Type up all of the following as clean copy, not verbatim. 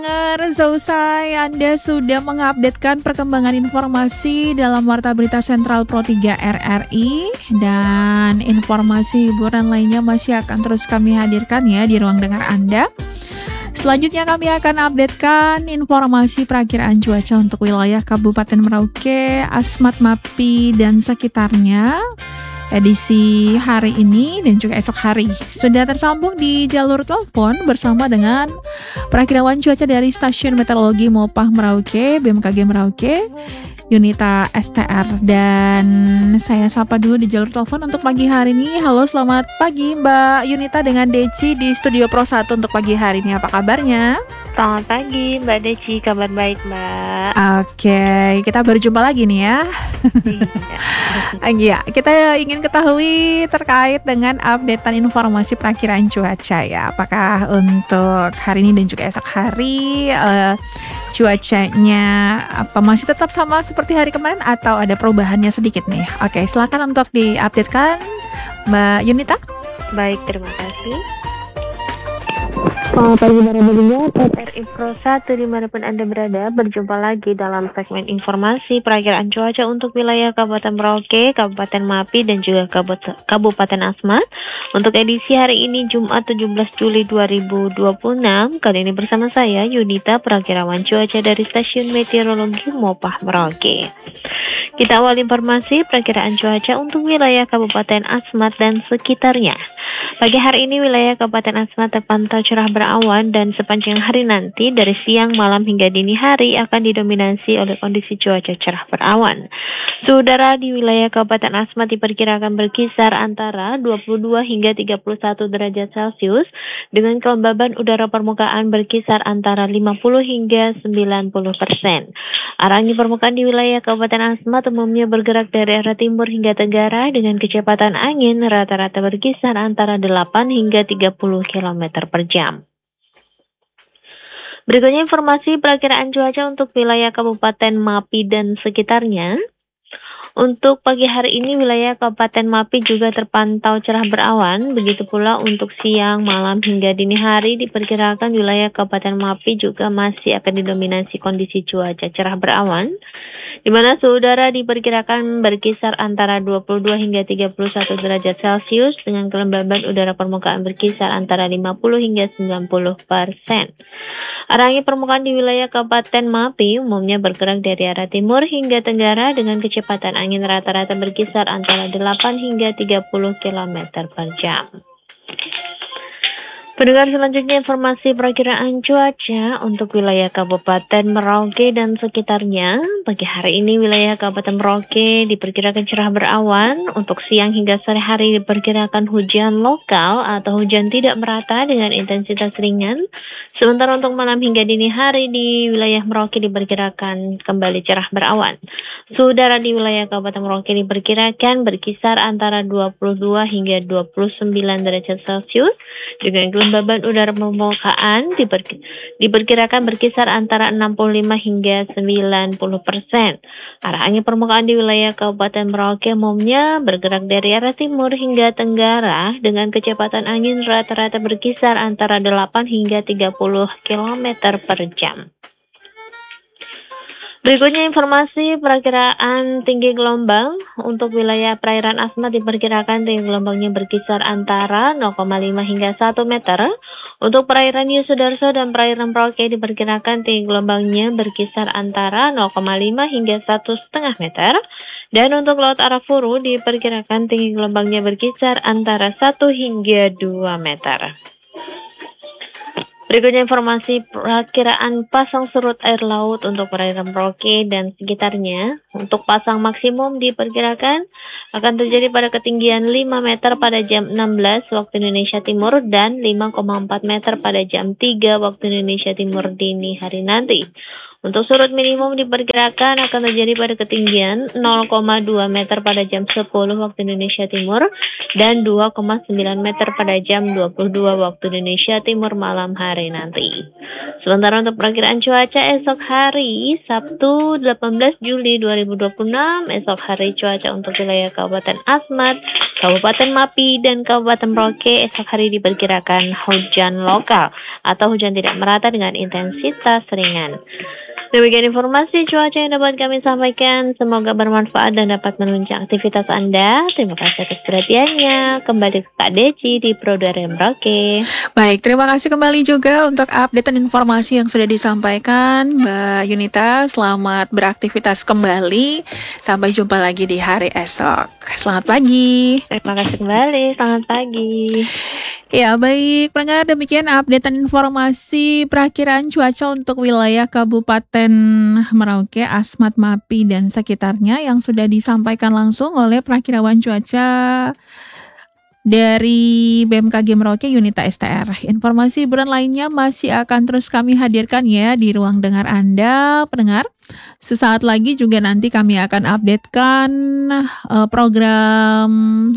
Selesai, Anda sudah mengupdatekan perkembangan informasi dalam Warta Berita Sentral Pro 3 RRI, dan informasi hiburan lainnya masih akan terus kami hadirkan ya di ruang dengar Anda. Selanjutnya kami akan updatekan informasi perakiraan cuaca untuk wilayah Kabupaten Merauke, Asmat, Mapi, dan sekitarnya edisi hari ini dan juga esok hari. Sudah tersambung di jalur telepon bersama dengan perakiraan cuaca dari Stasiun Meteorologi Mopah Merauke, BMKG Merauke, Yunita STR. Dan saya sapa dulu di jalur telepon untuk pagi hari ini. Halo, selamat pagi Mbak Yunita dengan Deci di Studio Pro 1 untuk pagi hari ini. Apa kabarnya? Selamat pagi Mbak Deci, kabar baik Mbak. Oke, kita berjumpa lagi nih ya. Iya, kita ingin ketahui terkait dengan updatean informasi perakiraan cuaca ya. Apakah untuk hari ini dan juga esok hari cuacanya masih tetap sama seperti hari kemarin atau ada perubahannya sedikit nih? Oke, silakan untuk diupdatekan Mbak Yunita. Baik, terima kasih. Selamat pagi para pendengar RRI Pro 1 dimanapun Anda berada. Berjumpa lagi dalam segmen informasi perakiraan cuaca untuk wilayah Kabupaten Merauke, Kabupaten Mapi, dan juga Kabupaten Asmat untuk edisi hari ini Jumat 17 Juli 2026. Kali ini bersama saya Yunita, perakirawan cuaca dari Stasiun Meteorologi Mopah Merauke. Kita awal informasi perakiraan cuaca untuk wilayah Kabupaten Asmat dan sekitarnya. Pagi hari ini wilayah Kabupaten Asmat terpantau cerah berawan, dan sepanjang hari nanti dari siang, malam hingga dini hari akan didominasi oleh kondisi cuaca cerah berawan. Suhu udara di wilayah Kabupaten Asmat diperkirakan berkisar antara 22 hingga 31 derajat Celcius dengan kelembaban udara permukaan berkisar antara 50 hingga 90%. Arah angin permukaan di wilayah Kabupaten Asmat umumnya bergerak dari arah timur hingga tenggara dengan kecepatan angin rata-rata berkisar antara 8 hingga 30 km per jam. Berikutnya informasi perakiraan cuaca untuk wilayah Kabupaten Mapi dan sekitarnya. Untuk pagi hari ini wilayah Kabupaten Mapi juga terpantau cerah berawan, begitu pula untuk siang, malam hingga dini hari diperkirakan wilayah Kabupaten Mapi juga masih akan didominasi kondisi cuaca cerah berawan, di mana suhu udara diperkirakan berkisar antara 22 hingga 31 derajat Celcius dengan kelembaban udara permukaan berkisar antara 50 hingga 90%. Arah angin permukaan di wilayah Kabupaten Mapi umumnya bergerak dari arah timur hingga tenggara dengan kecepatan angin rata-rata berkisar antara 8 hingga 30 km per jam. Pendengar, selanjutnya informasi perakiraan cuaca untuk wilayah Kabupaten Merauke dan sekitarnya. Pagi hari ini wilayah Kabupaten Merauke diperkirakan cerah berawan. Untuk siang hingga sore hari diperkirakan hujan lokal atau hujan tidak merata dengan intensitas ringan. Sementara untuk malam hingga dini hari di wilayah Merauke diperkirakan kembali cerah berawan. Suhu udara di wilayah Kabupaten Merauke diperkirakan berkisar antara 22 hingga 29 derajat Celcius dengan kelembaban udara permukaan diperkirakan berkisar antara 65 hingga 90%. Arah angin permukaan di wilayah Kabupaten Merauke umumnya bergerak dari arah timur hingga tenggara dengan kecepatan angin rata-rata berkisar antara 8 hingga 30 km per jam. Berikutnya informasi perakiraan tinggi gelombang untuk wilayah perairan Asmat diperkirakan tinggi gelombangnya berkisar antara 0,5 hingga 1 meter. Untuk perairan Yusudarso dan perairan Merauke diperkirakan tinggi gelombangnya berkisar antara 0,5 hingga 1,5 meter. Dan untuk Laut Arafuru diperkirakan tinggi gelombangnya berkisar antara 1 hingga 2 meter. Berikutnya informasi perakiraan pasang surut air laut untuk perairan Merauke dan sekitarnya. Untuk pasang maksimum diperkirakan akan terjadi pada ketinggian 5 meter pada jam 16 waktu Indonesia Timur dan 5,4 meter pada jam 3 waktu Indonesia Timur dini hari nanti. Untuk surut minimum diperkirakan akan terjadi pada ketinggian 0,2 meter pada jam 10 waktu Indonesia Timur dan 2,9 meter pada jam 22 waktu Indonesia Timur malam hari hari nanti. Sementara untuk perakiraan cuaca esok hari Sabtu 18 Juli 2026, esok hari cuaca untuk wilayah Kabupaten Asmat, Kabupaten Mapi, dan Kabupaten Merauke esok hari diperkirakan hujan lokal atau hujan tidak merata dengan intensitas ringan. Demikian informasi cuaca yang dapat kami sampaikan. Semoga bermanfaat dan dapat menunjang aktivitas Anda. Terima kasih atas perhatiannya. Kembali ke Kak Deci di Pro dari Merauke. Baik, terima kasih kembali juga untuk update dan informasi yang sudah disampaikan Mbak Yunita. Selamat beraktivitas kembali. Sampai jumpa lagi di hari esok. Selamat pagi. Terima kasih kembali. Selamat pagi. Ya, baik pendengar, demikian update dan informasi perakiraan cuaca untuk wilayah Kabupaten Merauke, Asmat, Mapi, dan sekitarnya yang sudah disampaikan langsung oleh perakirawan cuaca dari BMKG Merauke, Yunita STR. Informasi hiburan lainnya masih akan terus kami hadirkan ya di ruang dengar Anda, pendengar. Sesaat lagi juga nanti kami akan updatekan program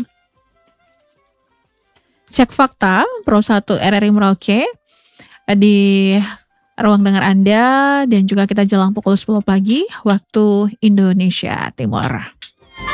Cek Fakta Pro 1 RRI Merauke di ruang dengar Anda, dan juga kita jelang pukul 10 pagi waktu Indonesia Timur.